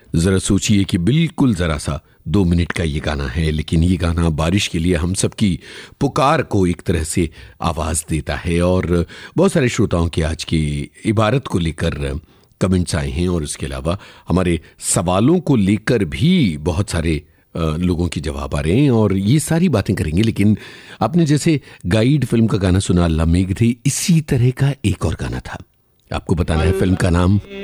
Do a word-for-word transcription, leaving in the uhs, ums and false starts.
ज़रा सोचिए कि बिल्कुल ज़रा सा दो मिनट का ये गाना है, लेकिन ये गाना बारिश के लिए हम सबकी पुकार को एक तरह से आवाज़ देता है। और बहुत सारे श्रोताओं की आज की इबारत को लेकर कमेंट्स आए हैं और उसके अलावा हमारे सवालों को लेकर भी बहुत सारे अ, लोगों के जवाब आ रहे हैं और ये सारी बातें करेंगे। लेकिन आपने जैसे गाइड फिल्म का गाना सुना, अल्लाह मेघ थी, इसी तरह का एक और गाना था, आपको बताना है फिल्म का नाम